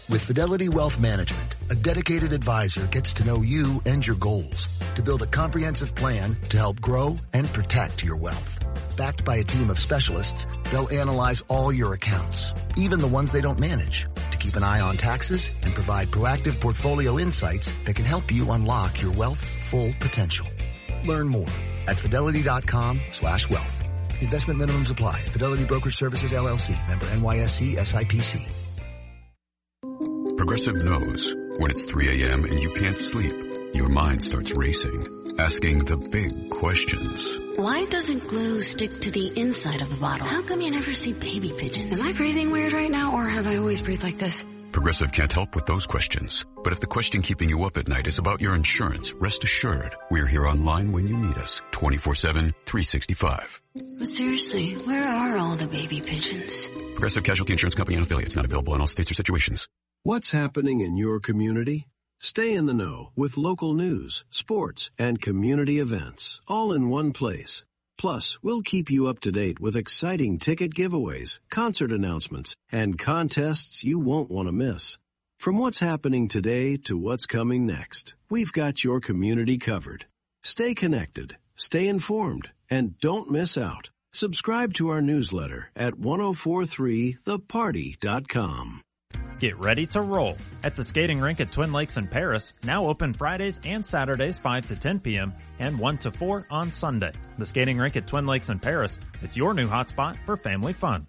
With Fidelity Wealth Management, a dedicated advisor gets to know you and your goals to build a comprehensive plan to help grow and protect your wealth. Backed by a team of specialists, they'll analyze all your accounts, even the ones they don't manage, to keep an eye on taxes and provide proactive portfolio insights that can help you unlock your wealth's full potential. Learn more at fidelity.com/wealth. Investment minimums apply. Fidelity Brokerage Services, LLC. Member NYSE SIPC. Progressive knows when it's 3 a.m. and you can't sleep, your mind starts racing, asking the big questions. Why doesn't glue stick to the inside of the bottle? How come you never see baby pigeons? Am I breathing weird right now, or have I always breathed like this? Progressive can't help with those questions. But if the question keeping you up at night is about your insurance, rest assured, we're here online when you need us, 24/7, 365. But seriously, where are all the baby pigeons? Progressive Casualty Insurance Company and affiliates, not available in all states or situations. What's happening in your community? Stay in the know with local news, sports, and community events, all in one place. Plus, we'll keep you up to date with exciting ticket giveaways, concert announcements, and contests you won't want to miss. From what's happening today to what's coming next, we've got your community covered. Stay connected, stay informed, and don't miss out. Subscribe to our newsletter at 1043theparty.com. Get ready to roll at the skating rink at Twin Lakes in Paris, now open Fridays and Saturdays 5 to 10 p.m. and 1 to 4 on Sunday. The skating rink at Twin Lakes in Paris, it's your new hotspot for family fun.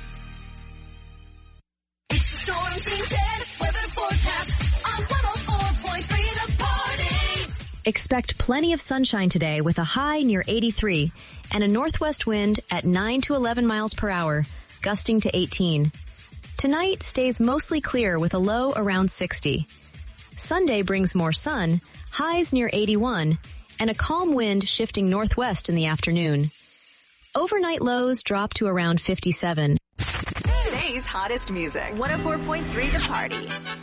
It's the Storm Team 10 weather forecast on 104.3 The Party. Expect plenty of sunshine today with a high near 83 and a northwest wind at 9 to 11 miles per hour, gusting to 18. Tonight stays mostly clear with a low around 60. Sunday brings more sun, highs near 81, and a calm wind shifting northwest in the afternoon. Overnight lows drop to around 57. Today's hottest music, 104.3 The Party.